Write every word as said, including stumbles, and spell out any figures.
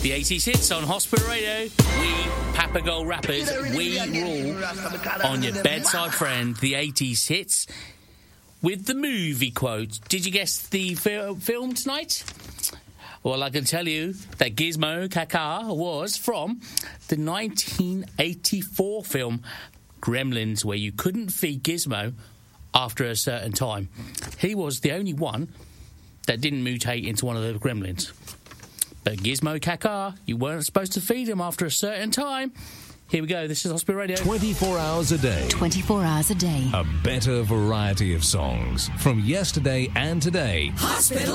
The eighties hits on Hospital Radio. We, Papago rappers, we rule on your bedside friend. The eighties hits with the movie quote. Did you guess the fil- film tonight? Well, I can tell you that Gizmo Kaka was from the nineteen eighty-four film Gremlins, where you couldn't feed Gizmo after a certain time. He was the only one that didn't mutate into one of the gremlins. But Gizmo Kaka, you weren't supposed to feed him after a certain time. Here we go, this is Hospital Radio. twenty-four hours a day. twenty-four hours a day. A better variety of songs from yesterday and today. Hospital